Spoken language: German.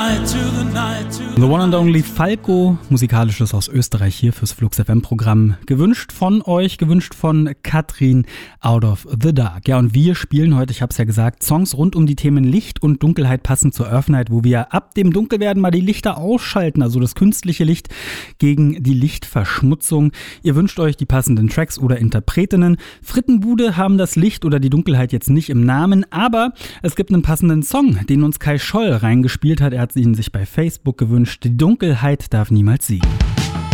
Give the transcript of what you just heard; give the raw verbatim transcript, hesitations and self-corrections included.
The One and Only Falco, musikalisches aus Österreich hier fürs Flux F M-Programm. Gewünscht von euch, gewünscht von Katrin, Out of the Dark. Ja, und wir spielen heute, ich habe es ja gesagt, Songs rund um die Themen Licht und Dunkelheit passend zur Earth Night, wo wir ab dem Dunkelwerden mal die Lichter ausschalten, also das künstliche Licht gegen die Lichtverschmutzung. Ihr wünscht euch die passenden Tracks oder Interpretinnen. Frittenbude haben das Licht oder die Dunkelheit jetzt nicht im Namen, aber es gibt einen passenden Song, den uns Kai Scholl reingespielt hat. Er hat ihn sich bei Facebook gewünscht. Die Dunkelheit darf niemals siegen.